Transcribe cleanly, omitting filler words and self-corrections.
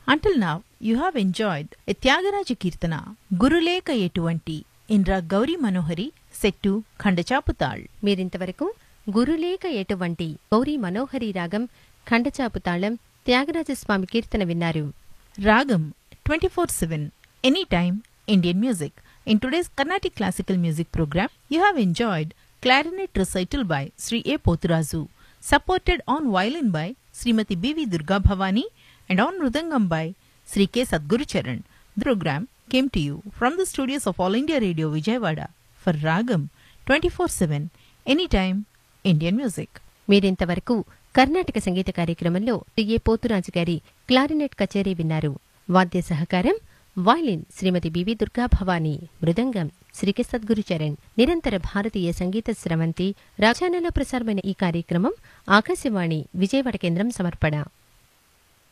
Until now, you have enjoyed a Tyagaraja Kirtana, Guruleka Etuvanti, in Rag Gauri Manohari, set to Khandachaputal. మీరింతవరకు గురులేక ఎటువంటి గౌరీ మనోహరి రాగం ఖండచాపుతాళం త్యాగరాజస్వామి కీర్తన విన్నారు. Ragam 24/7, anytime, Indian music. In today's Carnatic Classical Music program, you have enjoyed clarinet recital by Sri A. Poturazu, supported on violin by Srimati B.V. Durga Bhavani and on Mridangam by Sri K. Sadguru Charan. The program came to you from the studios of All India Radio Vijayawada for Ragam 24/7, anytime, Indian music. మీరింతవరకు కర్ణాటక సంగీత కార్యక్రమంలో టి.ఏ. పోతురాజు గారి clarinet కచేరీ విన్నారు. వాద్య సహకారం violin శ్రీమతి BV Durga Bhavani, మృదంగం Shri K. Sadhguru Charan. నిరంతర భారతీయ సంగీత స్రవంతి రాజాలలో ప్రసారమైన ఈ కార్యక్రమం ఆకాశవాణి విజయవాడ కేంద్రం సమర్పణ.